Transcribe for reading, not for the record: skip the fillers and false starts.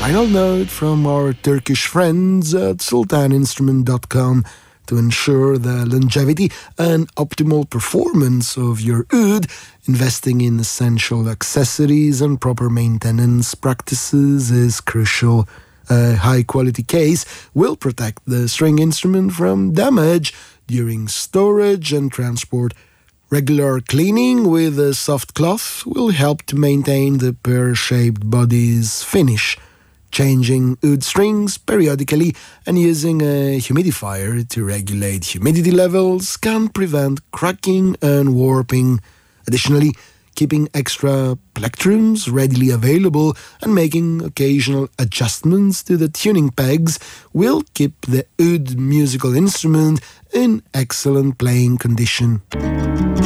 final note from our Turkish friends at sultaninstrument.com: to ensure the longevity and optimal performance of your oud, investing in essential accessories and proper maintenance practices is crucial. A high-quality case will protect the string instrument from damage during storage and transport. Regular cleaning with a soft cloth will help to maintain the pear-shaped body's finish. Changing oud strings periodically and using a humidifier to regulate humidity levels can prevent cracking and warping. Additionally, keeping extra plectrums readily available and making occasional adjustments to the tuning pegs will keep the oud musical instrument in excellent playing condition.